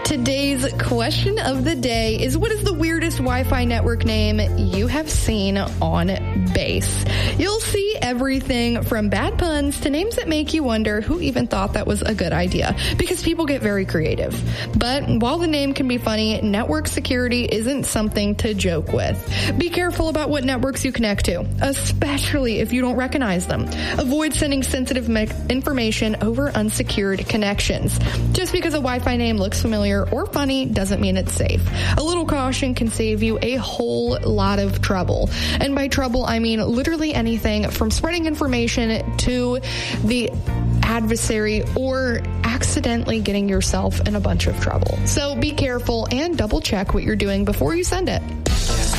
Today's question of the day is, what is the weirdest Wi-Fi network name you have seen on base? You'll see everything from bad puns to names that make you wonder who even thought that was a good idea, because people get very creative. But while the name can be funny, network security isn't something to joke with. Be careful about what networks you connect to, especially if you don't recognize them. Avoid sending sensitive information over unsecured connections. Just because a Wi-Fi name looks familiar or funny doesn't mean it's safe. A little caution can save you a whole lot of trouble. And by trouble, I mean literally anything from spreading information to the adversary or accidentally getting yourself in a bunch of trouble. So be careful and double check what you're doing before you send it.